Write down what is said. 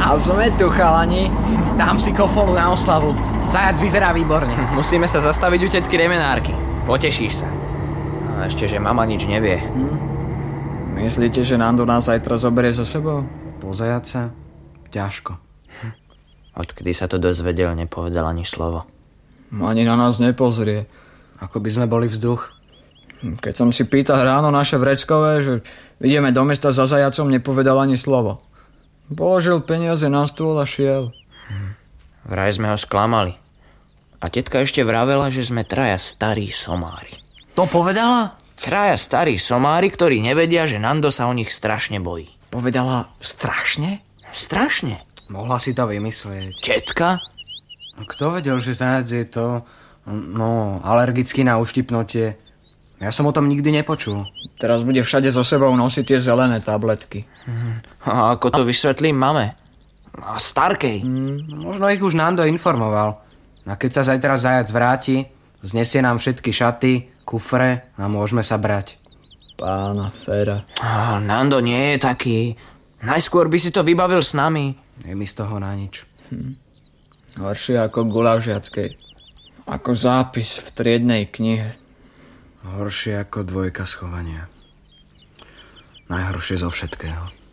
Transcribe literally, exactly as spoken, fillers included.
A sme tu, chalani. Dám si kofolu na oslavu. Zajac vyzerá výborne. Musíme sa zastaviť u tetky remenárky. Potešíš sa. A ešte, že mama nič nevie. Hm? Myslíte, že Nando nás zajtra zoberie so sebou? Po zajaca? Ťažko. Hm. Odkedy sa to dozvedel, nepovedal ani slovo. Ani na nás nepozrie. Ako by sme boli vzduch. Keď som si pýtal ráno naše vreckové, že ideme do mesta za zajacom, nepovedal ani slovo. Položil peniaze na stôl a šiel. Hm. Vraj sme ho sklamali. A tetka ešte vravela, že sme traja starí somári. To povedala? Traja starí somári, ktorí nevedia, že Nando sa o nich strašne bojí. Povedala strašne? Strašne. Mohla si to vymyslieť. Tetka? Kto vedel, že zajac je to, no, alergický na uštipnutie? Ja som o tom nikdy nepočul. Teraz bude všade so sebou nosiť tie zelené tabletky. Hmm. A ako to vysvetlím mame? A starkej? Hmm, možno ich už Nando informoval. A keď sa zajtra zajac vráti, znesie nám všetky šaty, kufre a môžeme sa brať. Pána Fera. Oh, Nando nie je taký. Najskôr by si to vybavil s nami. Je mi z toho na nič. Hm. Horšie ako gulážiackej. Ako zápis v triednej knihe. Horšie ako dvojka schovania. Najhoršie zo všetkého.